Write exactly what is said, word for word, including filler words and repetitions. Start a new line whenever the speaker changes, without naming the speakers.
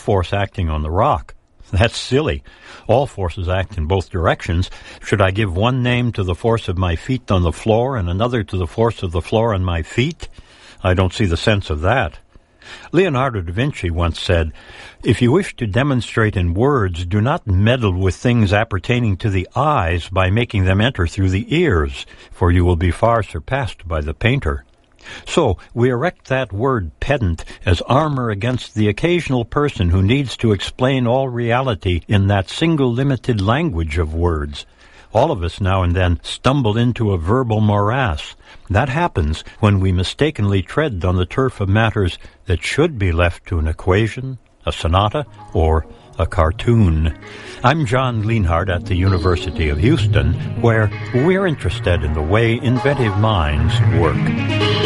force acting on the rock. That's silly. All forces act in both directions. Should I give one name to the force of my feet on the floor and another to the force of the floor on my feet? I don't see the sense of that. Leonardo da Vinci once said, "If you wish to demonstrate in words, do not meddle with things appertaining to the eyes by making them enter through the ears, for you will be far surpassed by the painter." So we erect that word pedant as armor against the occasional person who needs to explain all reality in that single limited language of words. All of us now and then stumble into a verbal morass. That happens when we mistakenly tread on the turf of matters that should be left to an equation, a sonata, or a cartoon. I'm John Lienhard at the University of Houston, where we're interested in the way inventive minds work.